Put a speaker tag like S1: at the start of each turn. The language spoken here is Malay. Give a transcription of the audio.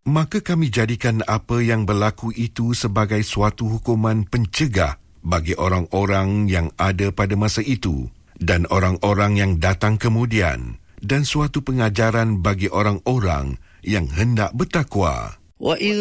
S1: maka kami jadikan apa yang berlaku itu sebagai suatu hukuman pencegah bagi orang-orang yang ada pada masa itu dan orang-orang yang datang kemudian, dan suatu pengajaran bagi orang-orang yang hendak bertakwa.
S2: وَإِذْ